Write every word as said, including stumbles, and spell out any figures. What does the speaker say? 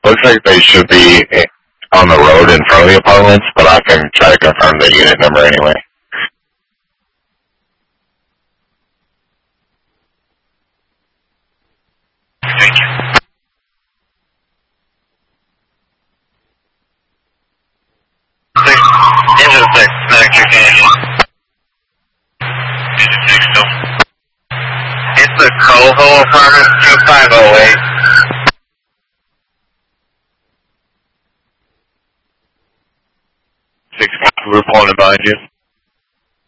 Looks like they should be on the road in front of the apartments, but I can try to confirm the unit number anyway. Thank you. Six, engine six, medic checking engine. Engine six still. It's the Coho apartment, two five oh eight. Six, we're pulling it behind you.